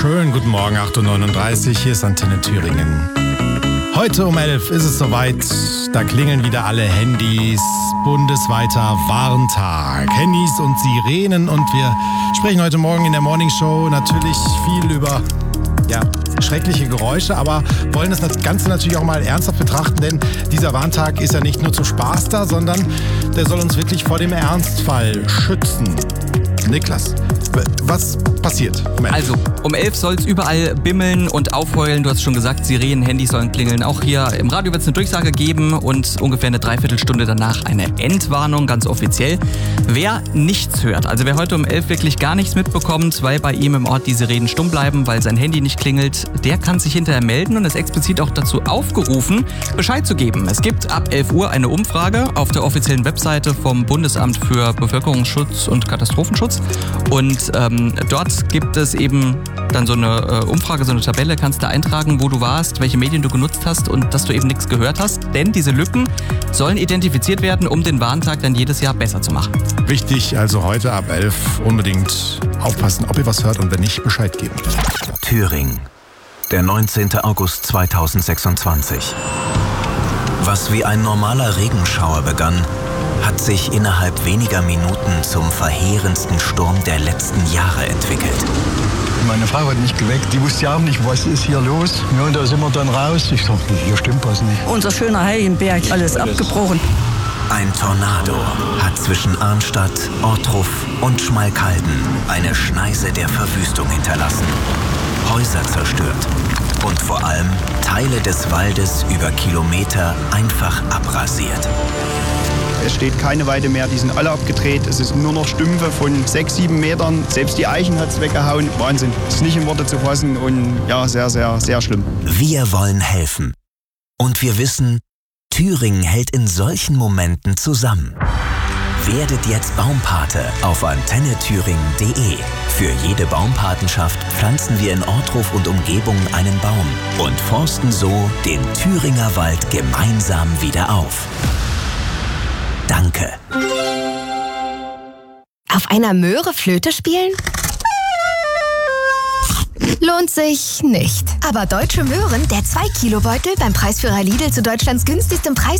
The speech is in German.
Schönen guten Morgen, 8.39 Uhr, hier ist Antenne Thüringen. Heute um 11 ist es soweit, da klingeln wieder alle Handys, bundesweiter Warntag. Handys und Sirenen und wir sprechen heute Morgen in der Morningshow natürlich viel über schreckliche Geräusche, aber wollen das Ganze natürlich auch mal ernsthaft betrachten, denn dieser Warntag ist ja nicht nur zum Spaß da, sondern der soll uns wirklich vor dem Ernstfall schützen. Niklas, was passiert? Also, um 11 soll es überall bimmeln und aufheulen. Du hast schon gesagt, Sirenen, Handys sollen klingeln. Auch hier im Radio wird es eine Durchsage geben und ungefähr eine Dreiviertelstunde danach eine Endwarnung, ganz offiziell. Wer nichts hört, also wer heute um 11 wirklich gar nichts mitbekommt, weil bei ihm im Ort die Sirenen stumm bleiben, weil sein Handy nicht klingelt, der kann sich hinterher melden und ist explizit auch dazu aufgerufen, Bescheid zu geben. Es gibt ab 11 Uhr eine Umfrage auf der offiziellen Webseite vom Bundesamt für Bevölkerungsschutz und Katastrophenschutz. Und dort gibt es eben dann so eine Umfrage, so eine Tabelle, kannst du eintragen, wo du warst, welche Medien du genutzt hast und dass du eben nichts gehört hast. Denn diese Lücken sollen identifiziert werden, um den Warntag dann jedes Jahr besser zu machen. Wichtig, also heute ab 11 unbedingt aufpassen, ob ihr was hört und wenn nicht, Bescheid geben. Thüringen, der 19. August 2026. Was wie ein normaler Regenschauer begann, hat sich innerhalb weniger Minuten zum verheerendsten Sturm der letzten Jahre entwickelt. Meine Frau hat mich geweckt, die wusste ja auch nicht, was ist hier los. Ja, und da sind wir dann raus. Ich dachte, hier stimmt was nicht. Unser schöner Heiligenberg, alles abgebrochen. Ein Tornado hat zwischen Arnstadt, Ortruf und Schmalkalden eine Schneise der Verwüstung hinterlassen. Häuser zerstört und vor allem Teile des Waldes über Kilometer einfach abrasiert. Es steht keine Weide mehr, die sind alle abgedreht. Es ist nur noch Stümpfe von 6, 7 Metern. Selbst die Eichen hat es weggehauen. Wahnsinn. Es ist nicht in Worte zu fassen und ja, sehr, sehr, sehr schlimm. Wir wollen helfen. Und wir wissen, Thüringen hält in solchen Momenten zusammen. Werdet jetzt Baumpate auf antennethüringen.de. Für jede Baumpatenschaft pflanzen wir in Ortruf und Umgebung einen Baum und forsten so den Thüringer Wald gemeinsam wieder auf. Danke. Auf einer Möhre Flöte spielen? Lohnt sich nicht. Aber Deutsche Möhren, der 2-Kilo-Beutel beim Preisführer Lidl zu Deutschlands günstigstem Preis